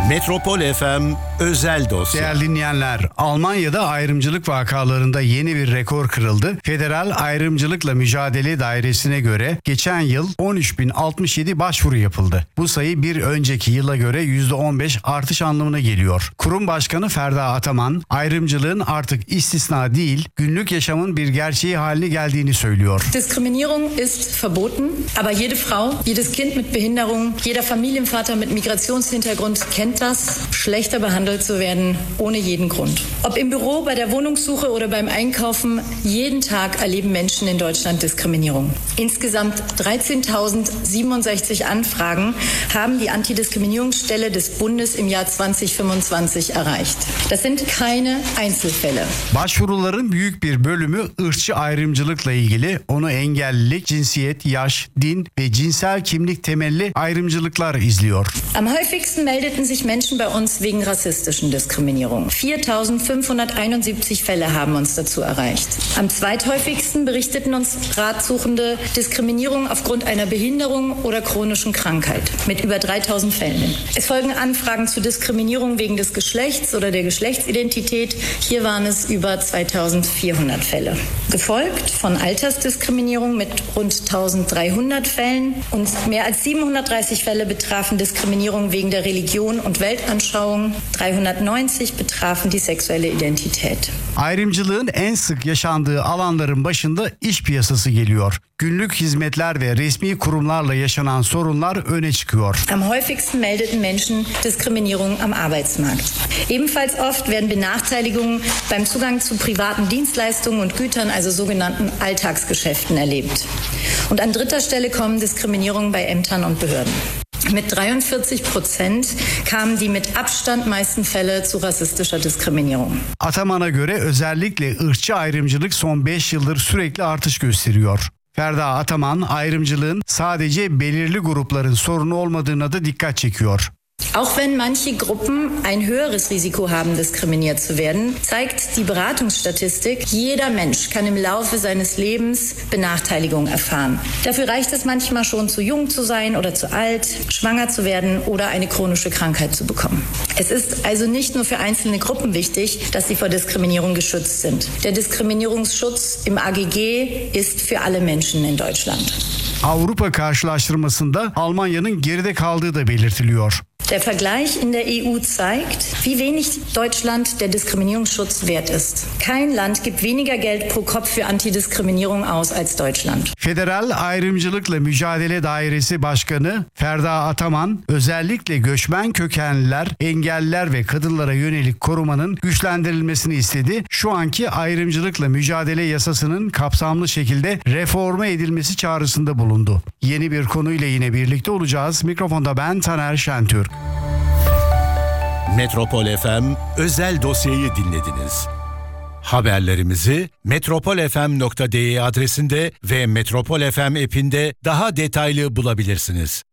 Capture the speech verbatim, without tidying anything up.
Metropol F M özel dosya. Değerli dinleyenler, Almanya'da ayrımcılık vakalarında yeni bir rekor kırıldı. Federal Ayrımcılıkla Mücadele Dairesi'ne göre geçen yıl on üç bin altmış yedi başvuru yapıldı. Bu sayı bir önceki yıla göre yüzde on beş artış anlamına geliyor. Kurum Başkanı Ferda Ataman, ayrımcılığın artık istisna değil, günlük yaşamın bir gerçeği haline geldiğini söylüyor. Diskriminierung ist verboten, aber jede Frau, jedes Kind mit Behinderung, jeder Familienvater mit Migrationshintergrund kennt das, schlechter behandelt zu werden ohne jeden Grund. Ob im Büro, bei der Wohnungssuche oder beim Einkaufen, jeden Tag erleben Menschen in Deutschland Diskriminierung. Insgesamt dreizehntausendsiebenundsechzig Anfragen haben die Antidiskriminierungsstelle des Bundes im Jahr zwanzig fünfundzwanzig erreicht. Das sind keine Einzelfälle. Başvuruların büyük bir bölümü ırkçı ayrımcılıkla ilgili, onu engellilik, cinsiyet, yaş, din ve cinsel kimlik temelli ayrımcılıklar izliyor. Am häufigsten meldeten sich Menschen bei uns wegen rassistischen Diskriminierung. viertausendfünfhunderteinundsiebzig Fälle haben uns dazu erreicht. Am zweithäufigsten berichteten uns Ratsuchende Diskriminierung aufgrund einer Behinderung oder chronischen Krankheit mit über dreitausend Fällen. Es folgen Anfragen zu Diskriminierung wegen des Geschlechts oder der Geschlechtsidentität. Hier waren es über zweitausendvierhundert Fälle. Gefolgt von Altersdiskriminierung mit rund eintausenddreihundert Fällen und mehr als siebenhundertdreißig Fälle betrafen Diskriminierung wegen der Religion und Weltanschauung. dreihundertneunzig betrafen die sexuelle Identität. Ayrımcılığın en sık yaşandığı alanların başında iş piyasası geliyor. Günlük hizmetler ve resmi kurumlarla yaşanan sorunlar öne çıkıyor. Am häufigsten meldeten Menschen Diskriminierung am Arbeitsmarkt. Ebenfalls oft werden Benachteiligungen beim Zugang zu privaten Dienstleistungen und Gütern, also sogenannten Alltagsgeschäften, erlebt. Und an dritter Stelle kommen Diskriminierungen bei Ämtern und Behörden. Mit dreiundvierzig Prozent kamen die mit Abstand meisten Fälle zu rassistischer Diskriminierung. Ataman'a göre özellikle ırkçı ayrımcılık son beş yıldır sürekli artış gösteriyor. Ferda Ataman, ayrımcılığın sadece belirli grupların sorunu olmadığına da dikkat çekiyor. Auch wenn manche Gruppen ein höheres Risiko haben, diskriminiert zu werden, zeigt die Beratungsstatistik, jeder Mensch kann im Laufe seines Lebens Benachteiligung erfahren. Dafür reicht es manchmal schon, zu jung zu sein oder zu alt, schwanger zu werden oder eine chronische Krankheit zu bekommen. Es ist also nicht nur für einzelne Gruppen wichtig, dass sie vor Diskriminierung geschützt sind. Der Diskriminierungsschutz im A G G ist für alle Menschen in Deutschland. Avrupa karşılaştırmasında Almanya'nın geride kaldığı da belirtiliyor. Der Vergleich in der E U zeigt, wie wenig Deutschland der Diskriminierungsschutz wert ist. Kein Land gibt weniger Geld pro Kopf für Antidiskriminierung aus als Deutschland. Federal Ayrımcılıkla Mücadele Dairesi Başkanı Ferda Ataman, özellikle göçmen kökenliler, engelliler ve kadınlara yönelik korumanın güçlendirilmesini istedi. Şu anki ayrımcılıkla mücadele yasasının kapsamlı şekilde reforme edilmesi çağrısında bulundu. Yeni bir konuyla yine birlikte olacağız. Mikrofonda ben Taner Şentürk. Metropol F M özel dosyayı dinlediniz. Haberlerimizi metropol f m nokta d e adresinde ve Metropol F M app'inde daha detaylı bulabilirsiniz.